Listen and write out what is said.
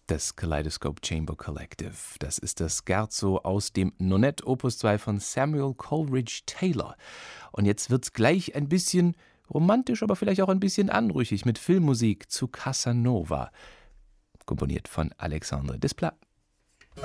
Das Kaleidoscope Chamber Collective. Das ist das Scherzo aus dem Nonett Opus 2 von Samuel Coleridge Taylor. Und jetzt wird's gleich ein bisschen romantisch, aber vielleicht auch ein bisschen anrüchig mit Filmmusik zu Casanova, komponiert von Alexandre Desplat.